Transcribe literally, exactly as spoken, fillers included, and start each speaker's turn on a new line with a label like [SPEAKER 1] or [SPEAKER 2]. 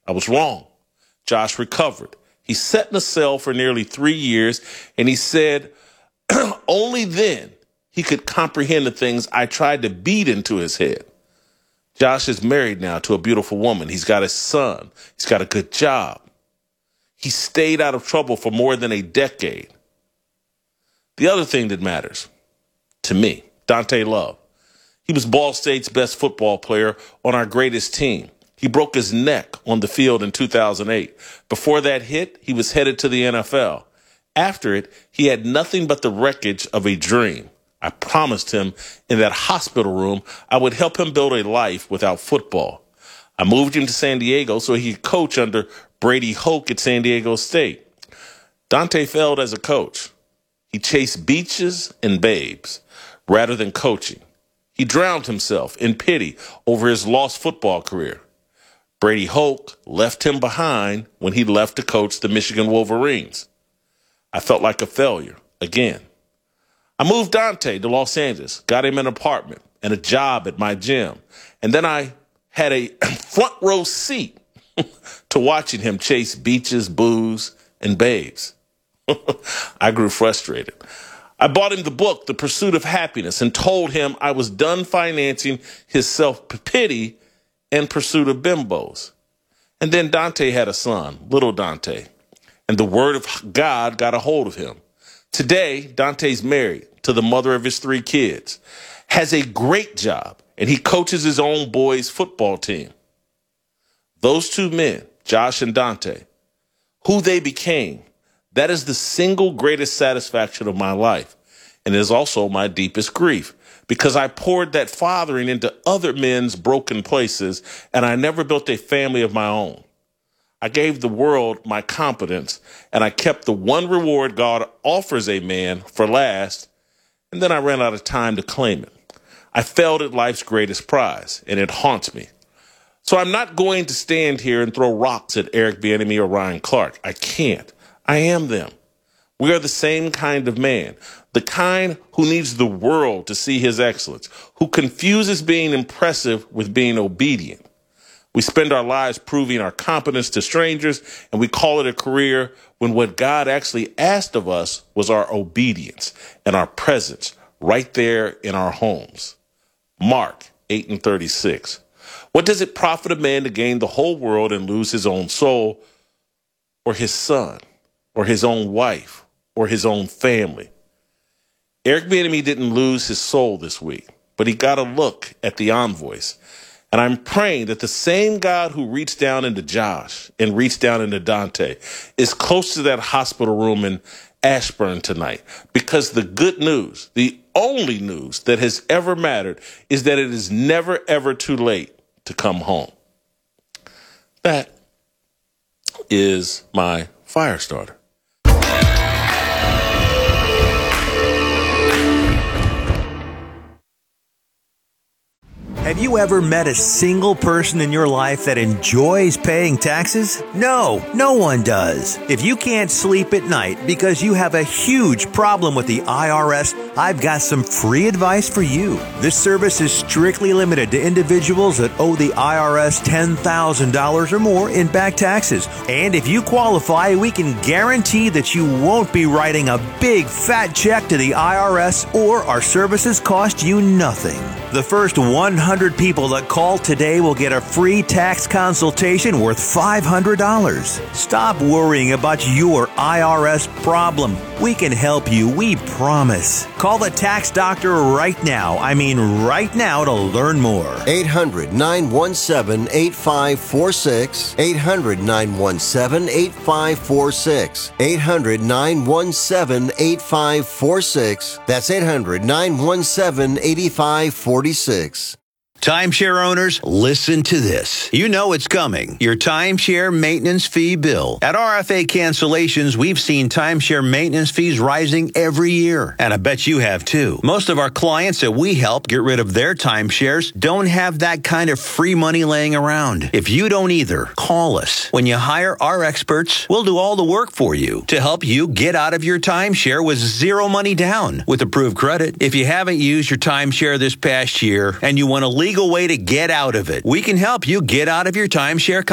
[SPEAKER 1] I was wrong. Josh recovered. He sat in a cell for nearly three years, and he said only then he could comprehend the things I tried to beat into his head. Josh is married now to a beautiful woman. He's got a son. He's got a good job. He stayed out of trouble for more than a decade. The other thing that matters to me, Dante Love. He was Ball State's best football player on our greatest team. He broke his neck on the field in two thousand eight. Before that hit, he was headed to the N F L. After it, he had nothing but the wreckage of a dream. I promised him in that hospital room I would help him build a life without football. I moved him to San Diego so he could coach under Brady Hoke at San Diego State. Dante failed as a coach. He chased beaches and babes rather than coaching. He drowned himself in pity over his lost football career. Brady Hoke left him behind when he left to coach the Michigan Wolverines. I felt like a failure again. I moved Dante to Los Angeles, got him an apartment and a job at my gym, and then I had a front row seat to watching him chase beaches, booze, and babes. I grew frustrated. I bought him the book, The Pursuit of Happiness, and told him I was done financing his self-pity and pursuit of bimbos. And then Dante had a son, little Dante, and the word of God got a hold of him. Today, Dante's married to the mother of his three kids, has a great job, and he coaches his own boys' football team. Those two men, Josh and Dante, who they became, that is the single greatest satisfaction of my life, and is also my deepest grief, because I poured that fathering into other men's broken places, and I never built a family of my own. I gave the world my competence, and I kept the one reward God offers a man for last, and then I ran out of time to claim it. I failed at life's greatest prize, and it haunts me. So I'm not going to stand here and throw rocks at Eric Bieniemy or Ryan Clark. I can't. I am them. We are the same kind of man, the kind who needs the world to see his excellence, who confuses being impressive with being obedient. We spend our lives proving our competence to strangers, and we call it a career when what God actually asked of us was our obedience and our presence right there in our homes. Mark eight and thirty-six. What does it profit a man to gain the whole world and lose his own soul, or his son, or his own wife, or his own family? Eric Bieniemy didn't lose his soul this week, but he got a look at the envoys. And I'm praying that the same God who reached down into Josh and reached down into Dante is close to that hospital room in Ashburn tonight, because the good news, the only news that has ever mattered, is that it is never, ever too late to come home. That is my fire starter.
[SPEAKER 2] Have you ever met a single person in your life that enjoys paying taxes? No, no one does. If you can't sleep at night because you have a huge problem with the I R S, I've got some free advice for you. This service is strictly limited to individuals that owe the I R S ten thousand dollars or more in back taxes. And if you qualify, we can guarantee that you won't be writing a big fat check to the I R S, or our services cost you nothing. The first one hundred people that call today will get a free tax consultation worth five hundred dollars. Stop worrying about your I R S problem. We can help you, we promise. Call the tax doctor right now. I mean right now to learn more.
[SPEAKER 3] eight hundred, nine one seven, eight five four six. eight hundred, nine one seven, eight five four six. eight hundred, nine one seven, eight five four six. That's eight hundred, nine one seven, eight five four six.
[SPEAKER 2] Timeshare owners, listen to this. You know it's coming. Your timeshare maintenance fee bill. At R F A Cancellations, we've seen timeshare maintenance fees rising every year. And I bet you have too. Most of our clients that we help get rid of their timeshares don't have that kind of free money laying around. If you don't either, call us. When you hire our experts, we'll do all the work for you to help you get out of your timeshare with zero money down with approved credit. If you haven't used your timeshare this past year and you want to leave way to get out of it, we can help you get out of your timeshare